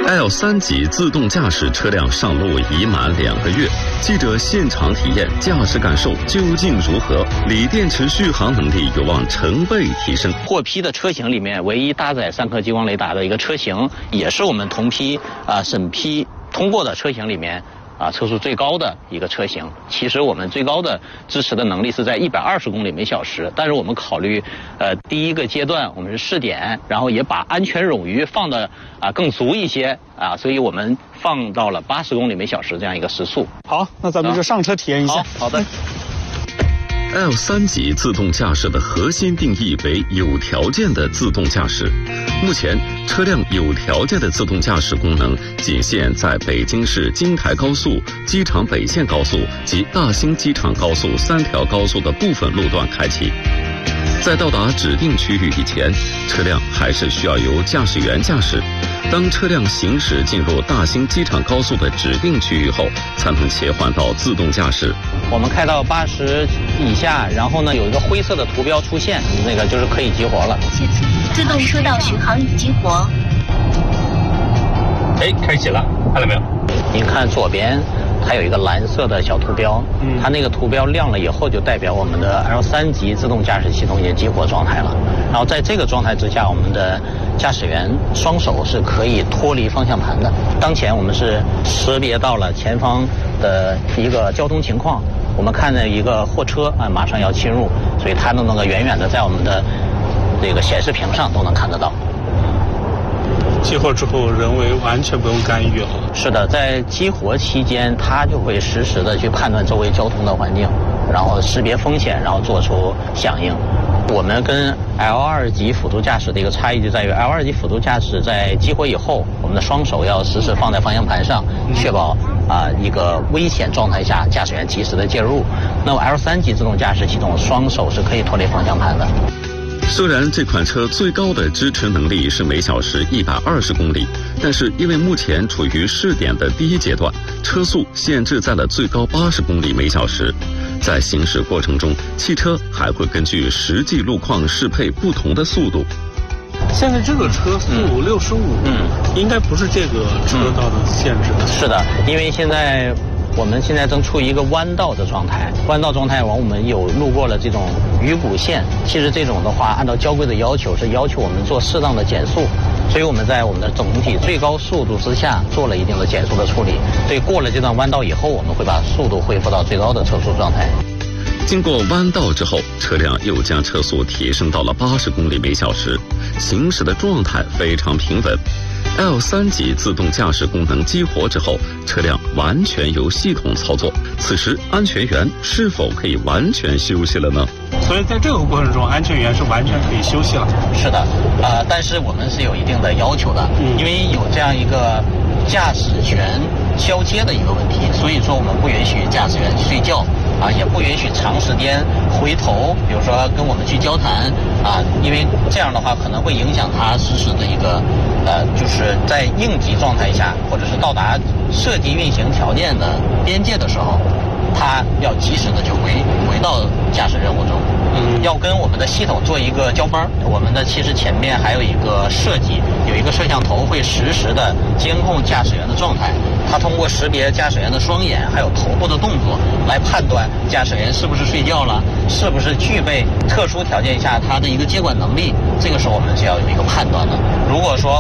L3级自动驾驶车辆上路已满2个月，记者现场体验驾驶感受究竟如何？锂电池续航能力有望成倍提升。 获批的车型里面，唯一搭载3颗激光雷达的一个车型，也是我们同批审批通过的车型里面车速最高的一个车型。其实我们最高的支持的能力是在120公里每小时，但是我们考虑第一个阶段我们是试点，然后也把安全冗余放的更足一些所以我们放到了80公里每小时这样一个时速。 好，那咱们就上车体验一下。 好的。 L3级自动驾驶的核心定义为有条件的自动驾驶。目前，车辆有条件的自动驾驶功能仅限在北京市京台高速、机场北线高速及大兴机场高速3条高速的部分路段开启。在到达指定区域以前，车辆还是需要由驾驶员驾驶。当车辆行驶进入大兴机场高速的指定区域后，才能切换到自动驾驶。 我们开到80以下，然后呢有一个灰色的图标出现，那个就是可以激活了。 自动车道巡航已激活。 开启了，看到没有？ 您看左边它有一个蓝色的小图标，它那个图标亮了以后，就代表我们的 L3级自动驾驶系统已经激活状态了。然后在这个状态之下，我们的驾驶员双手是可以脱离方向盘的。当前我们是识别到了前方的一个交通情况，我们看到一个货车马上要侵入，所以它能够远远的在我们的这个显示屏上都能看得到。 激活之后，人为完全不用干预了。 是的，在激活期间，它就会实时的去判断周围交通的环境，然后识别风险，然后做出响应。我们跟 L2级辅助驾驶的一个差异就在于 ，L2级辅助驾驶在激活以后，我们的双手要实时放在方向盘上，确保一个危险状态下驾驶员及时的介入。那么 L3级自动驾驶系统双手是可以脱离方向盘的。 虽然这款车最高的支持能力是每小时120公里，但是因为目前处于试点的第一阶段，车速限制在了最高80公里每小时。在行驶过程中，汽车还会根据实际路况适配不同的速度。 现在这个车速65，应该不是这个车道的限制。 是的，因为我们现在正处于一个弯道的状态，我们有路过了这种鱼骨线，其实这种的话，按照交规的要求是要求我们做适当的减速，所以我们在我们的总体最高速度之下做了一定的减速的处理，所以过了这段弯道以后，我们会把速度恢复到最高的车速状态。 经过弯道之后，车辆又将车速提升到了80公里每小时，行驶的状态非常平稳。L3级自动驾驶功能激活之后，车辆完全由系统操作。此时，安全员是否可以完全休息了呢？ 所以在这个过程中，安全员是完全可以休息了。 是的，但是我们是有一定的要求的，因为有这样一个驾驶权交接的一个问题，所以说我们不允许驾驶员睡觉。也不允许长时间回头，比如说跟我们去交谈因为这样的话可能会影响他实时的一个就是在应急状态下，或者是到达设计运行条件的边界的时候，他要及时的就回到驾驶任务中。要跟我们的系统做一个交班。我们的其实前面还有一个设计，有一个摄像头会实时的监控驾驶员的状态，它通过识别驾驶员的双眼还有头部的动作来判断驾驶员是不是睡觉了，是不是具备特殊条件下他的一个接管能力，这个时候我们是要有一个判断的。如果说